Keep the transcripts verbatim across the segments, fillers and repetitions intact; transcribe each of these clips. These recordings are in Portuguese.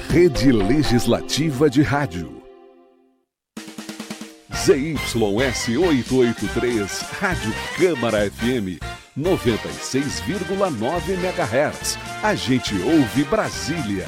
Rede Legislativa de Rádio. Z Y S oitocentos e oitenta e três, Rádio Câmara F M, noventa e seis vírgula nove megahertz. A gente ouve Brasília.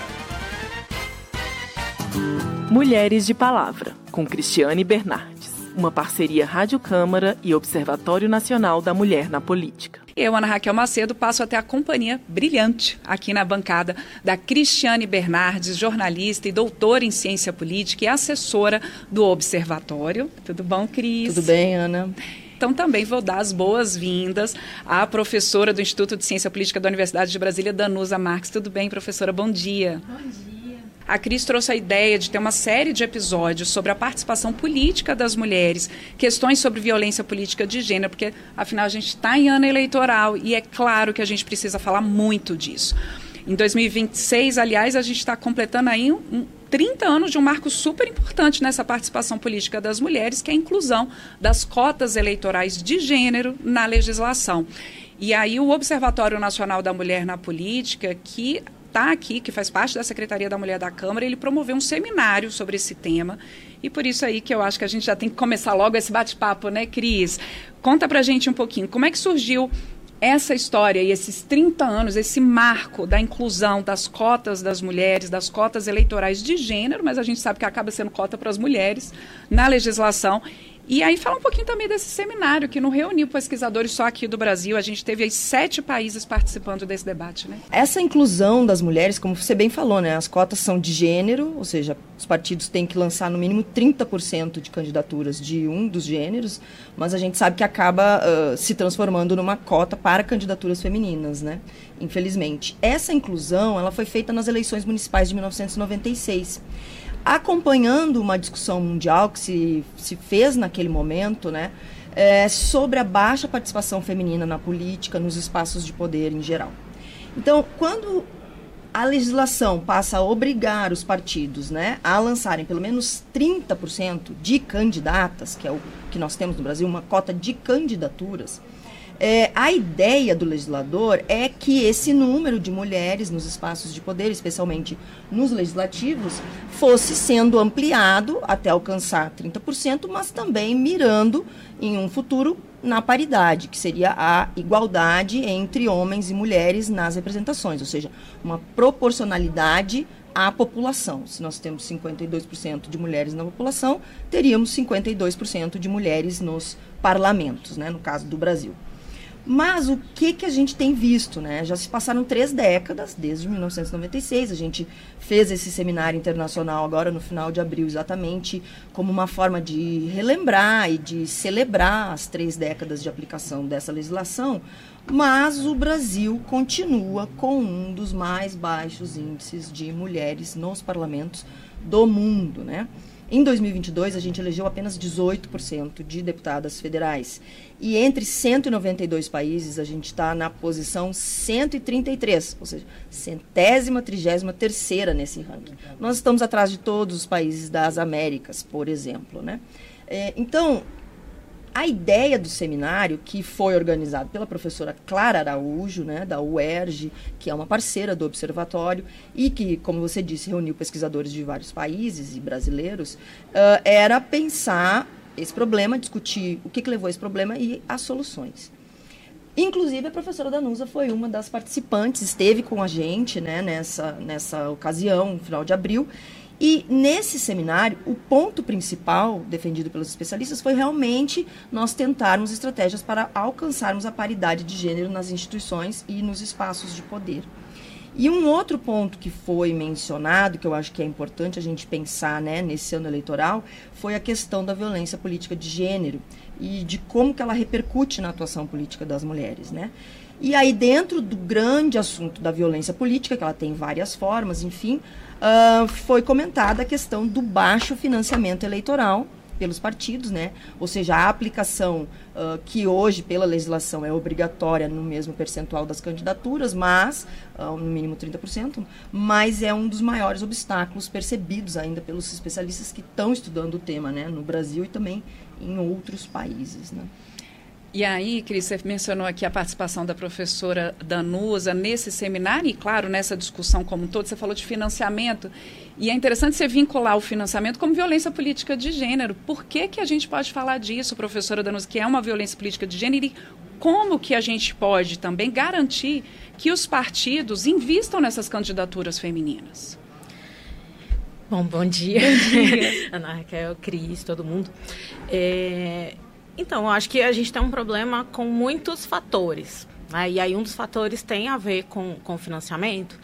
Mulheres de Palavra, com Cristiane Bernardes. Uma parceria Rádio Câmara e Observatório Nacional da Mulher na Política. Eu, Ana Raquel Macedo, passo até a companhia brilhante aqui na bancada da Cristiane Bernardes, jornalista e doutora em ciência política e assessora do Observatório. Tudo bom, Cris? Tudo bem, Ana. Então, também vou dar as boas-vindas à professora do Instituto de Ciência Política da Universidade de Brasília, Danusa Marques. Tudo bem, professora? Bom dia. Bom dia. A Cris trouxe a ideia de ter uma série de episódios sobre a participação política das mulheres, questões sobre violência política de gênero, porque, afinal, a gente está em ano eleitoral e é claro que a gente precisa falar muito disso. Em dois mil e vinte e seis, aliás, a gente está completando aí um, um, trinta anos de um marco super importante nessa participação política das mulheres, que é a inclusão das cotas eleitorais de gênero na legislação. E aí o Observatório Nacional da Mulher na Política, que está aqui, que faz parte da Secretaria da Mulher da Câmara, ele promoveu um seminário sobre esse tema, e por isso aí que eu acho que a gente já tem que começar logo esse bate-papo, né, Cris? Conta pra gente um pouquinho, como é que surgiu essa história e esses trinta anos, esse marco da inclusão das cotas das mulheres, das cotas eleitorais de gênero, mas a gente sabe que acaba sendo cota para as mulheres na legislação. E aí fala um pouquinho também desse seminário, que não reuniu pesquisadores só aqui do Brasil, a gente teve aí sete países participando desse debate, né? Essa inclusão das mulheres, como você bem falou, né, as cotas são de gênero, ou seja, os partidos têm que lançar no mínimo trinta por cento de candidaturas de um dos gêneros, mas a gente sabe que acaba uh, se transformando numa cota para candidaturas femininas, né? Infelizmente. Essa inclusão, ela foi feita nas eleições municipais de mil novecentos e noventa e seis. Acompanhando uma discussão mundial que se, se fez naquele momento, né, é, sobre a baixa participação feminina na política, nos espaços de poder em geral. Então, quando a legislação passa a obrigar os partidos, né, a lançarem pelo menos trinta por cento de candidatas, que é o que nós temos no Brasil, uma cota de candidaturas, É, a ideia do legislador é que esse número de mulheres nos espaços de poder, especialmente nos legislativos, fosse sendo ampliado até alcançar trinta por cento, mas também mirando em um futuro na paridade, que seria a igualdade entre homens e mulheres nas representações, ou seja, uma proporcionalidade à população. Se nós temos cinquenta e dois por cento de mulheres na população, teríamos cinquenta e dois por cento de mulheres nos parlamentos, né, no caso do Brasil. Mas o que, que a gente tem visto, né? Já se passaram três décadas, desde mil novecentos e noventa e seis, a gente fez esse seminário internacional agora no final de abril, exatamente como uma forma de relembrar e de celebrar as três décadas de aplicação dessa legislação, mas o Brasil continua com um dos mais baixos índices de mulheres nos parlamentos do mundo, né? Em dois mil e vinte e dois, a gente elegeu apenas dezoito por cento de deputadas federais. E entre cento e noventa e dois países, a gente está na posição cento e trinta e três, ou seja, centésima, trigésima terceira nesse ranking. Nós estamos atrás de todos os países das Américas, por exemplo, né? É, então, a ideia do seminário, que foi organizado pela professora Clara Araújo, né, da U E R J, que é uma parceira do Observatório, e que, como você disse, reuniu pesquisadores de vários países e brasileiros, uh, era pensar esse problema, discutir o que, que levou a esse problema e as soluções. Inclusive, a professora Danusa foi uma das participantes, esteve com a gente, né, nessa, nessa ocasião, no final de abril. E nesse seminário, o ponto principal defendido pelos especialistas foi realmente nós tentarmos estratégias para alcançarmos a paridade de gênero nas instituições e nos espaços de poder. E um outro ponto que foi mencionado, que eu acho que é importante a gente pensar, né, nesse ano eleitoral, foi a questão da violência política de gênero e de como que ela repercute na atuação política das mulheres, né? E aí, dentro do grande assunto da violência política, que ela tem várias formas, enfim, uh, foi comentada a questão do baixo financiamento eleitoral pelos partidos, né? Ou seja, a aplicação uh, que hoje, pela legislação, é obrigatória no mesmo percentual das candidaturas, mas, uh, no mínimo trinta por cento, mas é um dos maiores obstáculos percebidos ainda pelos especialistas que estão estudando o tema, né? No Brasil e também em outros países, né? E aí, Cris, você mencionou aqui a participação da professora Danusa nesse seminário e, claro, nessa discussão como um todo, você falou de financiamento. E é interessante você vincular o financiamento como violência política de gênero. Por que que a gente pode falar disso, professora Danusa, que é uma violência política de gênero? E como que a gente pode também garantir que os partidos invistam nessas candidaturas femininas? Bom, bom dia. Bom dia. Ana Raquel, Cris, todo mundo. É... Então, eu acho que a gente tem um problema com muitos fatores, né? E aí um dos fatores tem a ver com, com financiamento,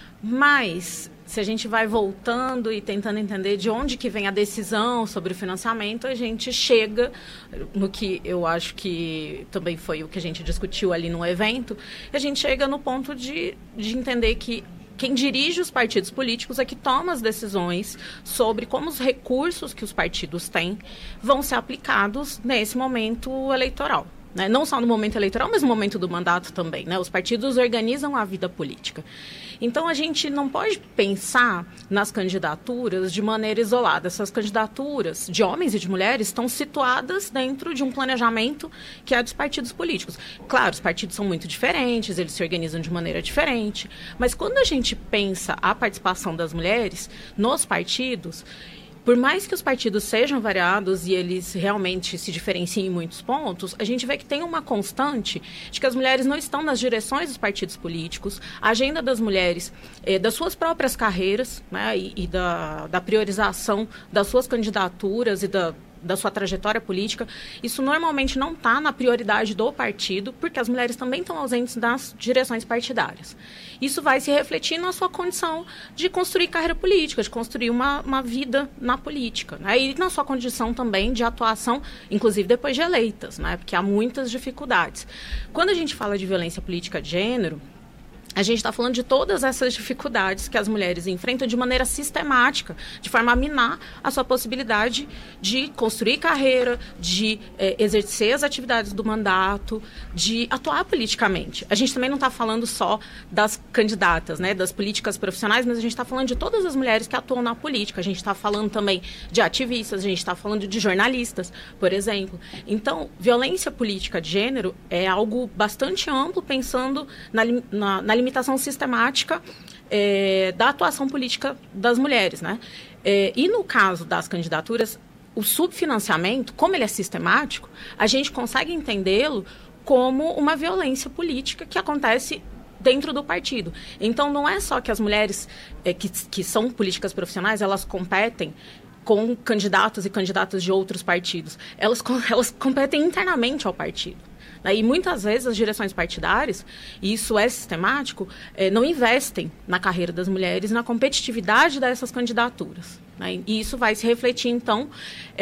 mas se a gente vai voltando e tentando entender de onde que vem a decisão sobre o financiamento, a gente chega no que eu acho que também foi o que a gente discutiu ali no evento, a gente chega no ponto de, de entender que quem dirige os partidos políticos é que toma as decisões sobre como os recursos que os partidos têm vão ser aplicados nesse momento eleitoral. Né? Não só no momento eleitoral, mas no momento do mandato também. Né? Os partidos organizam a vida política. Então, a gente não pode pensar nas candidaturas de maneira isolada. Essas candidaturas de homens e de mulheres estão situadas dentro de um planejamento que é dos partidos políticos. Claro, os partidos são muito diferentes, eles se organizam de maneira diferente, mas quando a gente pensa a participação das mulheres nos partidos, por mais que os partidos sejam variados e eles realmente se diferenciem em muitos pontos, a gente vê que tem uma constante de que as mulheres não estão nas direções dos partidos políticos, a agenda das mulheres, eh, das suas próprias carreiras, né, e, e da, da priorização das suas candidaturas e da da sua trajetória política, isso normalmente não está na prioridade do partido, porque as mulheres também estão ausentes das direções partidárias. Isso vai se refletir na sua condição de construir carreira política, de construir uma, uma vida na política, né? E na sua condição também de atuação, inclusive depois de eleitas, né? Porque há muitas dificuldades. Quando a gente fala de violência política de gênero, a gente está falando de todas essas dificuldades que as mulheres enfrentam de maneira sistemática, de forma a minar a sua possibilidade de construir carreira, de eh, exercer as atividades do mandato, de atuar politicamente. A gente também não está falando só das candidatas, né, das políticas profissionais, mas a gente está falando de todas as mulheres que atuam na política. A gente está falando também de ativistas, a gente está falando de jornalistas, por exemplo. Então, violência política de gênero é algo bastante amplo, pensando na, na, na limitação sistemática é, da atuação política das mulheres, né? É, e no caso das candidaturas, o subfinanciamento, como ele é sistemático, a gente consegue entendê-lo como uma violência política que acontece dentro do partido. Então, não é só que as mulheres é, que, que são políticas profissionais, elas competem com candidatos e candidatas de outros partidos. Elas, elas competem internamente ao partido. E muitas vezes as direções partidárias, e isso é sistemático, eh, não investem na carreira das mulheres, na competitividade dessas candidaturas. Né? E isso vai se refletir, então,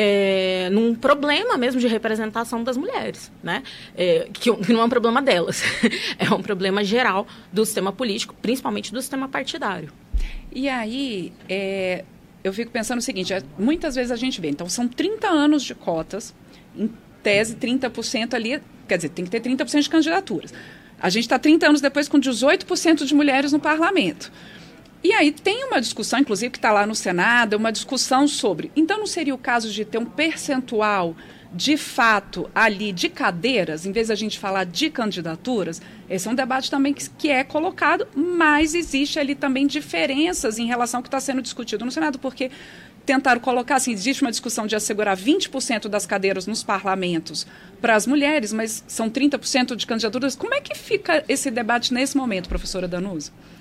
eh, num problema mesmo de representação das mulheres, né? eh, que, que não é um problema delas, é um problema geral do sistema político, principalmente do sistema partidário. E aí, é, eu fico pensando o seguinte, é, muitas vezes a gente vê, então são trinta anos de cotas, em tese trinta por cento ali, quer dizer, tem que ter trinta por cento de candidaturas. A gente está trinta anos depois com dezoito por cento de mulheres no parlamento. E aí tem uma discussão, inclusive, que está lá no Senado, uma discussão sobre... Então, não seria o caso de ter um percentual, de fato, ali de cadeiras, em vez de a gente falar de candidaturas? Esse é um debate também que, que é colocado, mas existe ali também diferenças em relação ao que está sendo discutido no Senado, porque... tentaram colocar, assim, existe uma discussão de assegurar vinte por cento das cadeiras nos parlamentos para as mulheres, mas são trinta por cento de candidaturas. Como é que fica esse debate nesse momento, professora Danusa?